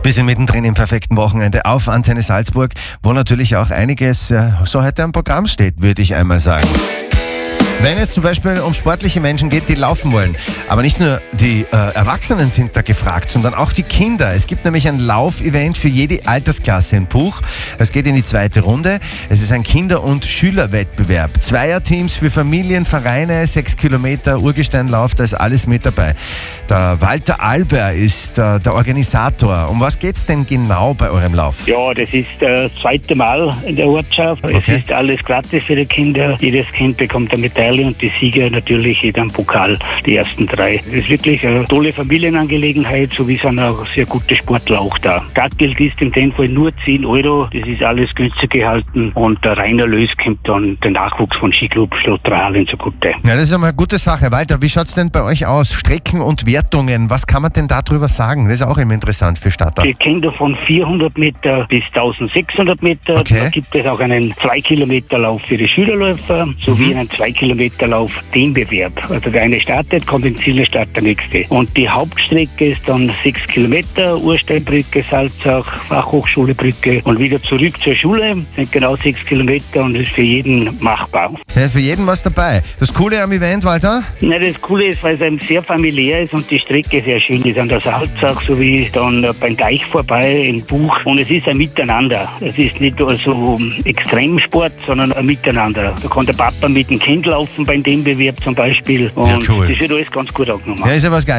Wir sind mittendrin im perfekten Wochenende auf Antenne Salzburg, wo natürlich auch einiges so heute am Programm steht, würde ich einmal sagen. Wenn es zum Beispiel um sportliche Menschen geht, die laufen wollen. Aber nicht nur die Erwachsenen sind da gefragt, sondern auch die Kinder. Es gibt nämlich ein Laufevent für jede Altersklasse in Puch. Es geht in die 2. Runde. Es ist ein Kinder- und Schülerwettbewerb. Zweierteams für Familien, Vereine, 6 Kilometer Urgesteinlauf, da ist alles mit dabei. Der Walter Alber ist der Organisator. Um was geht's denn genau bei eurem Lauf? Ja, das ist das 2. Mal in der Ortschaft. Okay. Es ist alles gratis für die Kinder. Jedes Kind bekommt eine Medaille und die Sieger natürlich jeder einen Pokal, die ersten 3. Es ist wirklich eine tolle Familienangelegenheit, sowie sind auch sehr gute Sportler auch da. Startgeld ist in dem Fall nur 10 €. Das ist alles günstig gehalten und der Reinerlös kommt dann der Nachwuchs von Skiclub Schlotterhalen zugute. Ja, das ist einmal eine gute Sache. Walter, wie schaut's denn bei euch aus? Strecken und Wertungen, was kann man denn darüber sagen? Das ist auch immer interessant für Starter. Die Kinder von 400 Meter bis 1600 Meter. Okay. Da gibt es auch einen 2-Kilometer-Lauf für die Schülerläufer sowie einen 2-Kilometer-Lauf Teambewerb. Also der eine startet, kommt ins Ziel, startet der nächste. Und die Hauptstrecke ist dann 6 Kilometer, Ursteinbrücke, Salzach, Fachhochschulebrücke und wieder zurück zur Schule. Das sind genau 6 Kilometer und ist für jeden machbar. Ja, für jeden was dabei. Das Coole am Event, Walter? Na, das Coole ist, weil es eben sehr familiär ist und die Strecke sehr schön ist an der Salzach sowie dann beim Deich vorbei in Buch. Und es ist ein Miteinander. Es ist nicht so Extremsport, sondern ein Miteinander. Da kann der Papa mit dem Kind laufen beim Teambewerb zum Beispiel. Und Ja, cool. das wird alles ganz gut angenommen. Ja, ist ja was geil.